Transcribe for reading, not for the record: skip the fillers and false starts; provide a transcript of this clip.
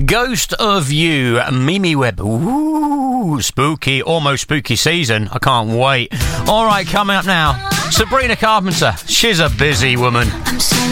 Ghost of You, Mimi Webb. Ooh, spooky, almost spooky season. I can't wait. All right, coming up now, Sabrina Carpenter. She's a busy woman. I'm so